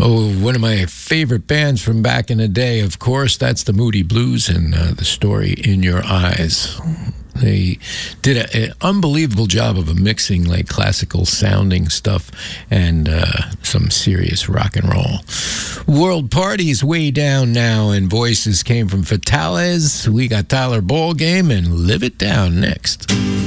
Oh, one of my favorite bands from back in the day, of course, that's the Moody Blues and the story In Your Eyes. They did an unbelievable job of mixing like classical sounding stuff and some serious rock and roll. World Party's way down now, and voices came from Fatales. We got Tyler Ballgame and Live It Down next.